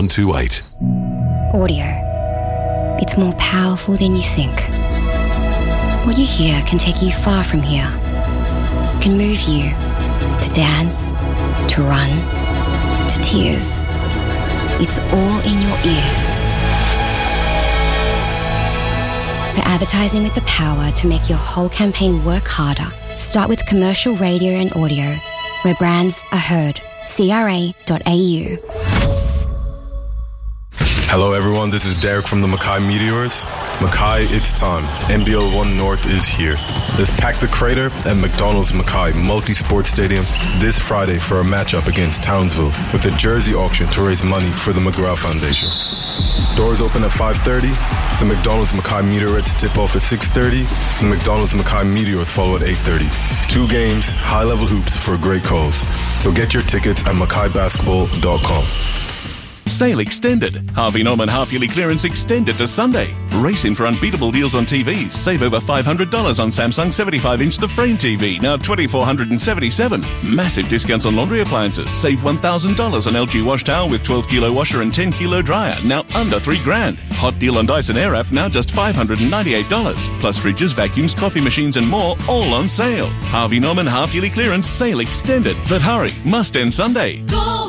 128. Audio. It's more powerful than you think. What you hear can take you far from here. It can move you to dance, to run, to tears. It's all in your ears. For advertising with the power to make your whole campaign work harder, start with commercial radio and audio, where brands are heard. CRA.au. Hello everyone, this is Derek from the Mackay Meteors. Mackay, it's time. NBL 1 North is here. Let's pack the crater at McDonald's Mackay Multi-Sport Stadium this Friday for a matchup against Townsville with a jersey auction to raise money for the McGraw Foundation. Doors open at 5:30. The McDonald's Mackay Meteorites tip off at 6:30. The McDonald's Mackay Meteors follow at 8:30. 2 games, high-level hoops for a great cause. So get your tickets at mackaybasketball.com. Sale extended. Harvey Norman half-yearly clearance extended to Sunday. Race in for unbeatable deals on TVs. Save over $500 on Samsung 75-inch The Frame TV, now $2,477. Massive discounts on laundry appliances. Save $1,000 on LG wash towel with 12-kilo washer and 10-kilo dryer, now under $3,000. Hot deal on Dyson Airwrap, now just $598. Plus fridges, vacuums, coffee machines and more, all on sale. Harvey Norman half-yearly clearance sale extended. But hurry, must end Sunday. Go!